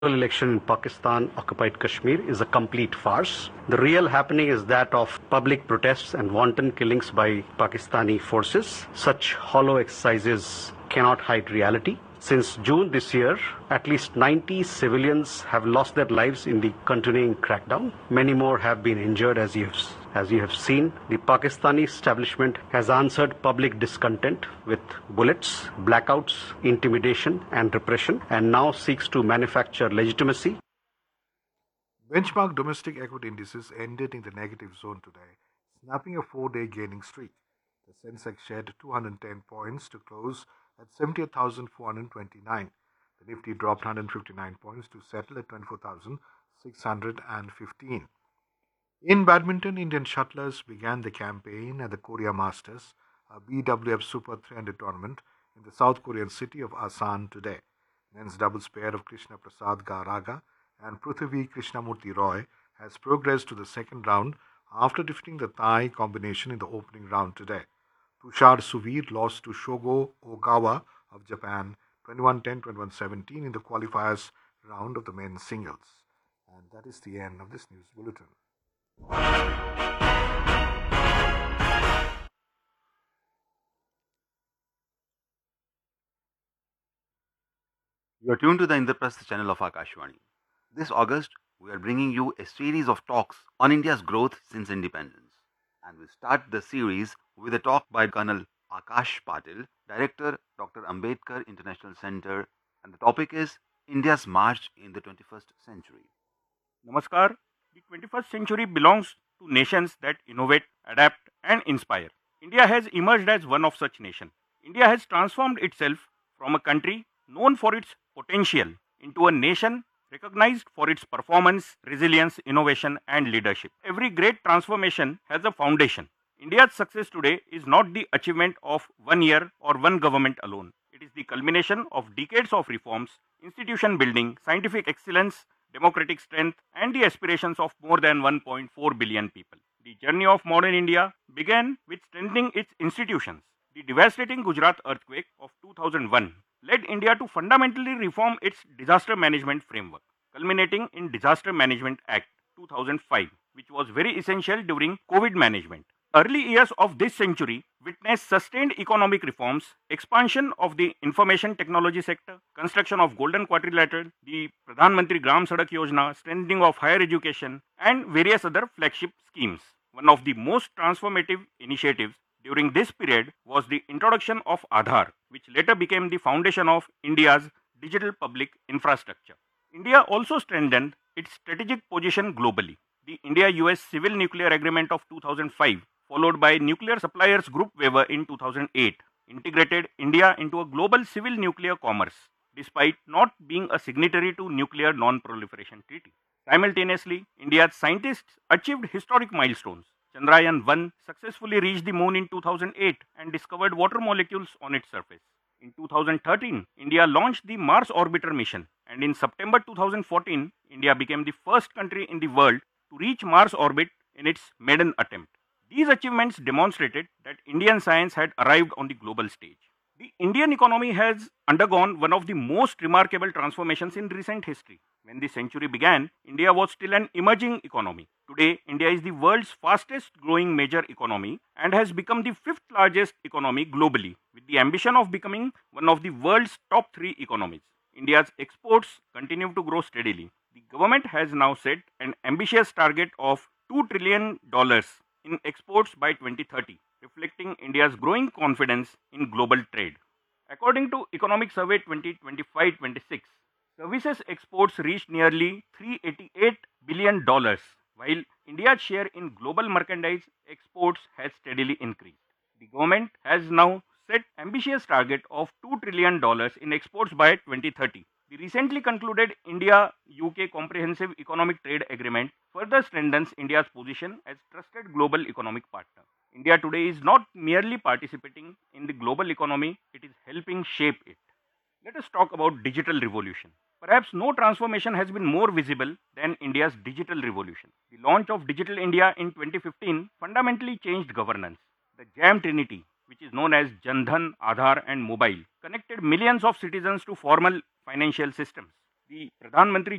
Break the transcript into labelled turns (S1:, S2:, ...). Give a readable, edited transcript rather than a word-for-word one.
S1: Election in Pakistan occupied Kashmir is a complete farce. The real happening is that of public protests and wanton killings by Pakistani forces. Such hollow exercises cannot hide reality. Since June this year, at least 90 civilians have lost their lives in the continuing crackdown. Many more have been injured, as you have seen. The Pakistani establishment has answered public discontent with bullets, blackouts, intimidation, and repression, and now seeks to manufacture legitimacy.
S2: Benchmark domestic equity indices ended in the negative zone today, snapping a 4-day gaining streak. The Sensex shed 210 points to close at 78,429. The Nifty dropped 159 points to settle at 24,615. In badminton, Indian shuttlers began the campaign at the Korea Masters, a BWF Super 300 tournament in the South Korean city of Asan today. Men's doubles pair of Krishna Prasad Garaga and Prithvi Krishnamurti Roy has progressed to the second round after defeating the Thai combination in the opening round today. Tushar Suvir lost to Shogo Ogawa of Japan 21-10, 21-17 in the qualifiers round of the men's singles. And that is the end of this news bulletin.
S3: You are tuned to the Indraprastha channel of Akashvani. This August, we are bringing you a series of talks on India's growth since independence. And we start the series with a talk by Colonel Akash Patil, Director, Dr. Ambedkar International Center, and the topic is India's March in the 21st Century.
S4: Namaskar. The 21st century belongs to nations that innovate, adapt, and inspire. India has emerged as one of such nations. India has transformed itself from a country known for its potential into a nation recognized for its performance, resilience, innovation, and leadership. Every great transformation has a foundation. India's success today is not the achievement of one year or one government alone. It is the culmination of decades of reforms, institution building, scientific excellence, democratic strength, and the aspirations of more than 1.4 billion people. The journey of modern India began with strengthening its institutions. The devastating Gujarat earthquake of 2001 led India to fundamentally reform its disaster management framework, culminating in Disaster Management Act 2005, which was very essential during COVID management. Early years of this century witnessed sustained economic reforms, expansion of the information technology sector, construction of Golden Quadrilateral, the Pradhan Mantri Gram Sadak Yojana, strengthening of higher education, and various other flagship schemes. One of the most transformative initiatives during this period was the introduction of Aadhaar, which later became the foundation of India's digital public infrastructure. India also strengthened its strategic position globally. The India-US Civil Nuclear Agreement of 2005, followed by Nuclear Suppliers Group waiver in 2008, integrated India into a global civil nuclear commerce, despite not being a signatory to Nuclear Non-Proliferation Treaty. Simultaneously, India's scientists achieved historic milestones. Chandrayaan-1 successfully reached the moon in 2008 and discovered water molecules on its surface. In 2013, India launched the Mars Orbiter mission, and in September 2014, India became the first country in the world to reach Mars orbit in its maiden attempt. These achievements demonstrated that Indian science had arrived on the global stage. The Indian economy has undergone one of the most remarkable transformations in recent history. When the century began, India was still an emerging economy. Today, India is the world's fastest growing major economy and has become the fifth largest economy globally, with the ambition of becoming one of the world's top 3 economies. India's exports continue to grow steadily. The government has now set an ambitious target of $2 trillion in exports by 2030, reflecting India's growing confidence in global trade. According to Economic Survey 2025-26, services exports reached nearly $388 billion, while India's share in global merchandise exports has steadily increased. The government has now set ambitious target of $2 trillion in exports by 2030. The recently concluded India-UK Comprehensive Economic Trade Agreement further strengthens India's position as trusted global economic partner. India today is not merely participating in the global economy, it is helping shape it. Let us talk about digital revolution. Perhaps no transformation has been more visible than India's digital revolution. The launch of Digital India in 2015 fundamentally changed governance. The JAM Trinity, which is known as Jan Dhan, Aadhaar, and Mobile, connected millions of citizens to formal financial systems. the Pradhan Mantri